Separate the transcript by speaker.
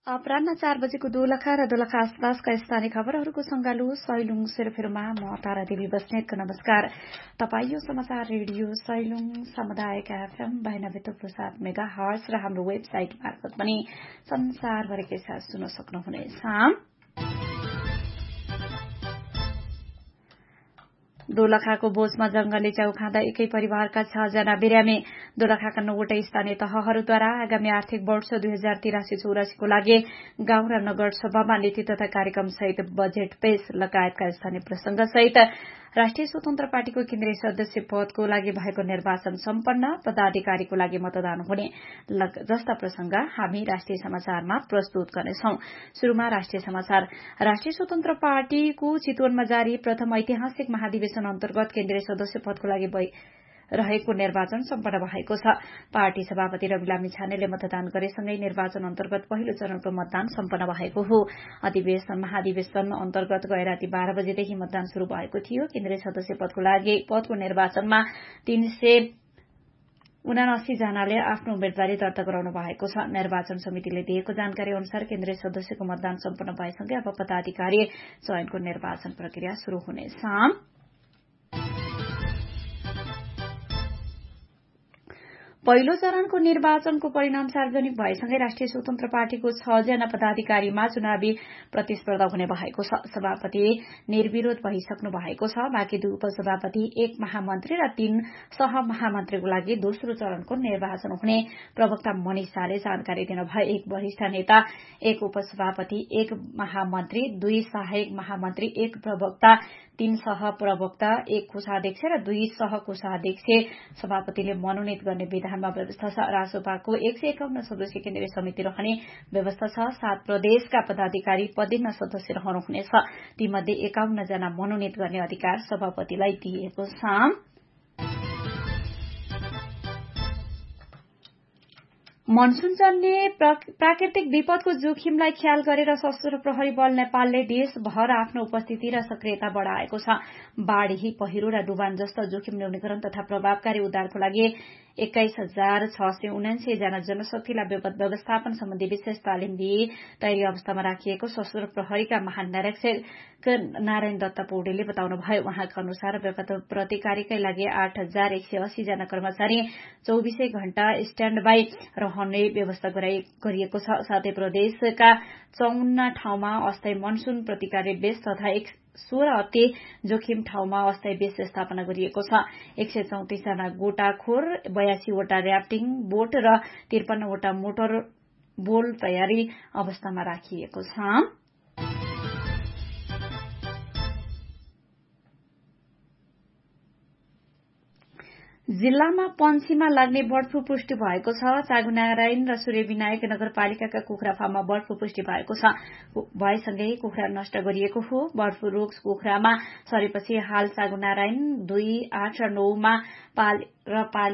Speaker 1: अपराह्न 4 बजेको दोलखा र दोलखा आसपासका स्थानीय खबरहरूको संगालो सैलुङ सेरोफेरोमा म तारा देवी बस्नेतको नमस्कार। तपाईं यो समाचार रेडियो सैलुङ सामुदायिक एफएम 92.7 मेगाहर्ज र हाम्रो वेबसाइट मार्फत पनि संसारभरिकै साथ सुन्न सक्नुहुनेछ। दोलखाको बोझमा जंगलले च्याउ खाँदा एकै परिवारका 6 जना बिरामी। दोलखाका 9वटा स्थानीय तहहरूद्वारा आगामी आर्थिक वर्ष 2083-84 को लागि गाउँ र नगर सभामा नीति तथा कार्यक्रम सहित बजेट पेश लगायतका स्थानीय प्रसंग सहित राष्ट्रिय स्वतन्त्र पार्टीको केन्द्रीय सदस्य पदको लागि भएको निर्वाचन सम्पन्न, पदाधिकारीको लागि मतदान हुने जस्ता प्रसंग हामी राष्ट्रिय समाचारमा प्रस्तुत गर्नेछौं। शुरूमा राष्ट्रिय समाचार। राष्ट्रिय स्वतन्त्र पार्टीको चितवनमा जारी प्रथम ऐतिहासिक महाधिवेशन अन्तर्गत केन्द्रीय सदस्य पदको लागि रहेको निर्वाचन सम्पन्न भएको छ। पार्टी सभापति रविलामी छानेले मतदान गरेसँगै निर्वाचन अन्तर्गत पहिलो चरणको मतदान सम्पन्न भएको हो। महाधिवेशन अन्तर्गत गए राति 12 बजेदेखि मतदान शुरू भएको थियो। केन्द्रीय सदस्य पदको निर्वाचनमा 379 जनाले आफ्नो उम्मेदवारी दर्ता गराउनु भएको छ। निर्वाचन समितिले दिएको जानकारी अनुसार केन्द्रीय सदस्यको मतदान सम्पन्न भएसँगै अब पदाधिकारी चयनको निर्वाचन प्रक्रिया शुरू हुनेछ। पहिलो चरणको निर्वाचनको परिणाम सार्वजनिक भएसँगै राष्ट्रिय स्वतन्त्र पार्टीको 6 जना पदाधिकारीमा चुनावी प्रतिस्पर्धा हुने भएको छ। सभापति निर्विरोध भइसक्नु भएको छ। बाँकी 2 उपसभापति, 1 महामन्त्री र 3 सहमहामन्त्रीको लागि दोस्रो चरणको निर्वाचन हुने प्रवक्ता मनिष शाहले जानकारी दिनुभयो। 1 वरिष्ठ नेता, 1 उपसभापति, 1 महामन्त्री, 2 सहायक महामन्त्री, 1 प्रवक्ता, 3 सहप्रवक्ता, 1 कोषाध्यक्ष र 2 सहकोषाध्यक्ष सभापतिले मनोनित गर्ने विधानमा व्यवस्था छ। रासोपाको 151 सदस्यीय केन्द्रीय समिति रहने व्यवस्था छ। 7 प्रदेशका पदाधिकारी पदेन सदस्य रहनुहुनेछ। तीमध्ये 51 जना मनोनित गर्ने अधिकार सभापतिलाई दिएको छ। मनसूनजन्य प्राकृतिक विपदको जोखिमलाई ख्याल गरेर सशस्त्र प्रहरी बल नेपालले देशभर आफ्नो उपस्थिति र सक्रियता बढ़ाएको छ। बाढ़ी, पहिरो र डुबान जस्ता जोखिम न्यूनीकरण तथा प्रभावकारी उद्धारको लागि 21,679 जना जनशक्तिलाई विपद व्यवस्थापन सम्बन्धी विशेष तालिम दिई तयारी अवस्थामा राखिएको सशस्त्र प्रहरीका महानिरीक्षक नारायण दत्त पौडेलले बताउनुभयो। उहाँका अनुसार विपद प्रतिकारीकै लागि 8,180 जना कर्मचारी 24 घण्टा स्ट्याण्ड बाई रहने व्यवस्था गरिएको छ। साथै प्रदेशका 54 ठाउँमा अस्थायी मनसून प्रतिकारी बेस तथा 16 अति जोखिम ठाउँमा अस्थायी बेस स्थापना गरिएको छ। 134 जना गोटाखोर, 82 वटा र्याफ्टिङ बोट र 53 वटा मोटर बोल तयारी अवस्थामा राखिएको छ। जिल्लामा पन्छीमा लाग्ने बर्ड फ्लू पुष्टि भएको छ। चाँगुनारायण र सूर्यविनायक नगरपालिकाका कुखुरा फार्ममा बर्ड फ्लू पुष्टि भएको छ। भएसँगै कुखुरा नष्ट गरिएको हो। बर्ड फ्लू रोग कुखुरामा सरेपछि हाल चाँगुनारायण 2, 8 र 9 मा